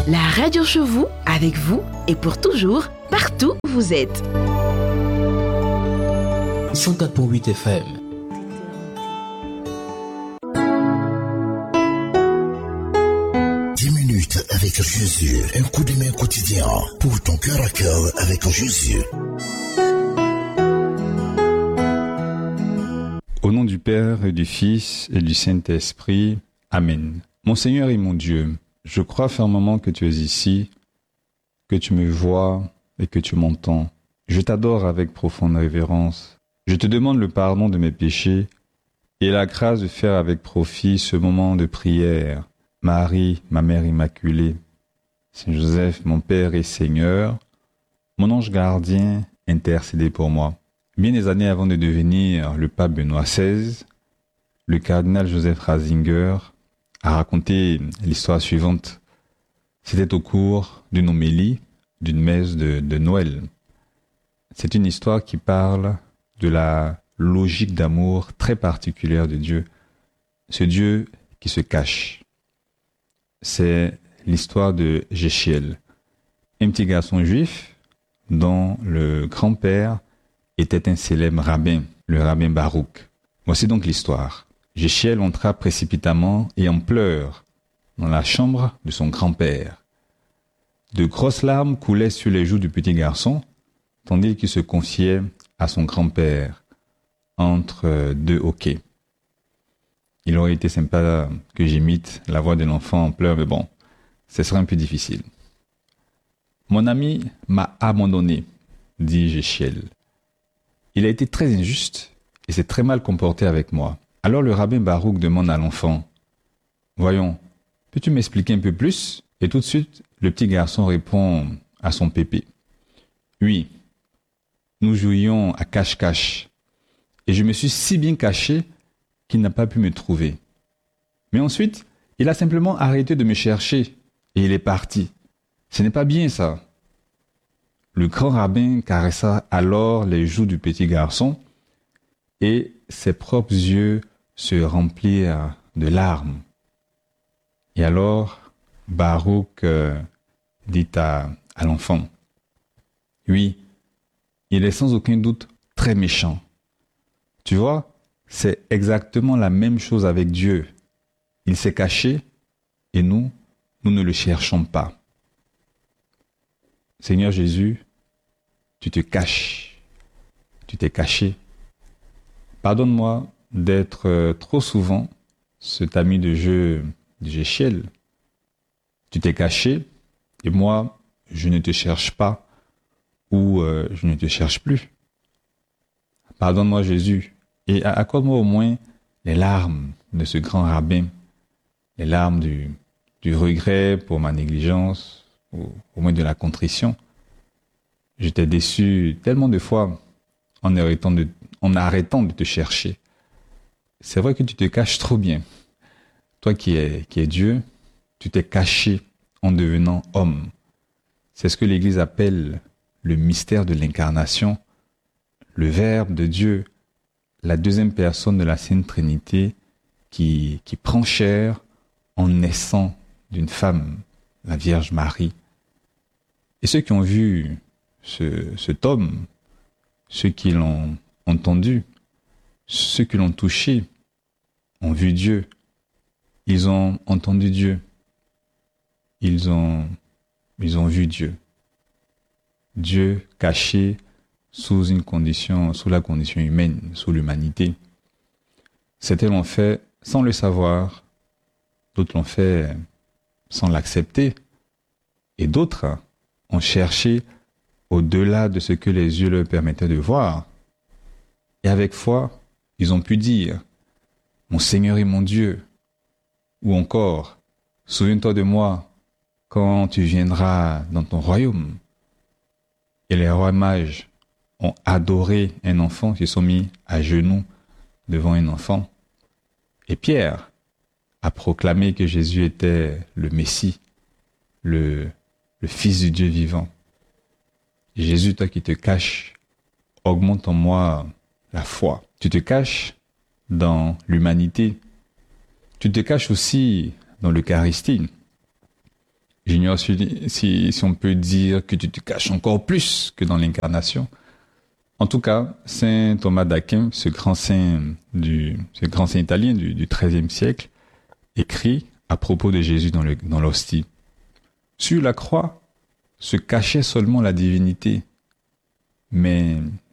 La radio chez vous, avec vous et pour toujours, partout où vous êtes. 104.8 FM. Avec Jésus, un coup de main quotidien pour ton cœur à cœur avec Jésus. Au nom du Père et du Fils et du Saint-Esprit, Amen. Mon Seigneur et mon Dieu, je crois fermement que tu es ici, que tu me vois et que tu m'entends. Je t'adore avec profonde révérence. Je te demande le pardon de mes péchés et la grâce de faire avec profit ce moment de prière. Marie, ma mère immaculée, Saint Joseph, mon Père et Seigneur, mon ange gardien, intercédez pour moi. Bien des années avant de devenir le pape Benoît XVI, le cardinal Joseph Ratzinger a raconté l'histoire suivante. C'était au cours d'une homélie d'une messe de Noël. C'est une histoire qui parle de la logique d'amour très particulière de Dieu, ce Dieu qui se cache. C'est l'histoire de Jéchiel, un petit garçon juif dont le grand-père était un célèbre rabbin, le rabbin Baruch. Voici donc l'histoire. Jéchiel entra précipitamment et en pleurs dans la chambre de son grand-père. De grosses larmes coulaient sur les joues du petit garçon, tandis qu'il se confiait à son grand-père entre deux hoquets. Il aurait été sympa que j'imite la voix de l'enfant en pleurs, mais bon, ce serait un peu difficile. Mon ami m'a abandonné, dit Jéchiel. Il a été très injuste et s'est très mal comporté avec moi. Alors le rabbin Baruch demande à l'enfant, « Voyons, peux-tu m'expliquer un peu plus ?» Et tout de suite, le petit garçon répond à son pépé. « Oui, nous jouions à cache-cache et je me suis si bien caché qu'il n'a pas pu me trouver. Mais ensuite, il a simplement arrêté de me chercher et il est parti. Ce n'est pas bien ça. » Le grand rabbin caressa alors les joues du petit garçon et ses propres yeux se remplirent de larmes. Et alors, Baruch dit à l'enfant, « Oui, il est sans aucun doute très méchant. Tu vois, c'est exactement la même chose avec Dieu. Il s'est caché et nous ne le cherchons pas. Seigneur Jésus, tu te caches, tu t'es caché. Pardonne-moi d'être trop souvent cet ami de jeu de Jéchiel. Tu t'es caché et moi, je ne te cherche pas ou je ne te cherche plus. Pardonne-moi Jésus. Et accorde-moi au moins les larmes de ce grand rabbin, les larmes du regret pour ma négligence, ou au moins de la contrition. Je t'ai déçu tellement de fois en arrêtant de te chercher. C'est vrai que tu te caches trop bien. Toi qui es Dieu, tu t'es caché en devenant homme. C'est ce que l'Église appelle le mystère de l'incarnation, le Verbe de Dieu, la deuxième personne de la Sainte Trinité qui prend chair en naissant d'une femme, la Vierge Marie. Et ceux qui ont vu cet homme, ceux qui l'ont entendu, ceux qui l'ont touché, ont vu Dieu. Ils ont entendu Dieu. Ils ont vu Dieu. Dieu caché sous la condition humaine, sous l'humanité. Certains l'ont fait sans le savoir, d'autres l'ont fait sans l'accepter, et d'autres ont cherché au-delà de ce que les yeux leur permettaient de voir. Et avec foi, ils ont pu dire « Mon Seigneur et mon Dieu » ou encore « Souviens-toi de moi quand tu viendras dans ton royaume ». Et les rois mages ont adoré un enfant, se sont mis à genoux devant un enfant. Et Pierre a proclamé que Jésus était le Messie, le Fils du Dieu vivant. Jésus, toi qui te caches, augmente en moi la foi. Tu te caches dans l'humanité. Tu te caches aussi dans l'Eucharistie. J'ignore si on peut dire que tu te caches encore plus que dans l'incarnation. En tout cas, saint Thomas d'Aquin, ce grand saint italien du XIIIe siècle, écrit à propos de Jésus dans l'hostie. Sur la croix se cachait seulement la divinité, mais